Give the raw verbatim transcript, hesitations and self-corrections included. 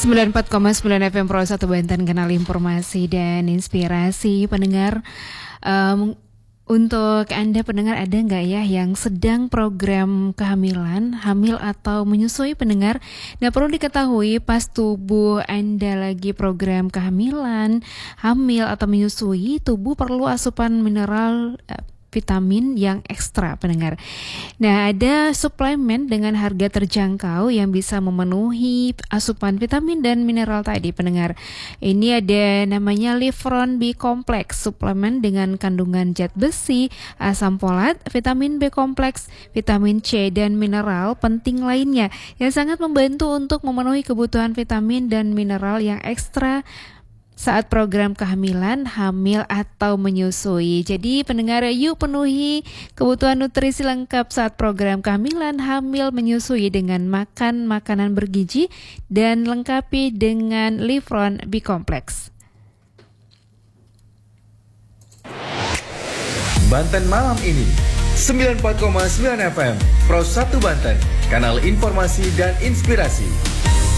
sembilan puluh empat koma sembilan F M Pro satu Banten, kanal informasi dan inspirasi pendengar. Um, untuk Anda pendengar, ada nggak ya yang sedang program kehamilan, hamil atau menyusui pendengar? Nah, perlu diketahui pas tubuh Anda lagi program kehamilan, hamil atau menyusui, tubuh perlu asupan mineral, vitamin yang ekstra pendengar. Nah, ada suplemen dengan harga terjangkau yang bisa memenuhi asupan vitamin dan mineral tadi pendengar. Ini ada namanya Livron B Complex, suplemen dengan kandungan zat besi, asam folat, vitamin B kompleks, vitamin C dan mineral penting lainnya yang sangat membantu untuk memenuhi kebutuhan vitamin dan mineral yang ekstra saat program kehamilan, hamil atau menyusui. Jadi pendengar, yuk penuhi kebutuhan nutrisi lengkap saat program kehamilan, hamil, menyusui dengan makan makanan bergizi dan lengkapi dengan Livron B Complex. Banten malam ini sembilan puluh empat koma sembilan F M Pro satu Banten, kanal informasi dan inspirasi.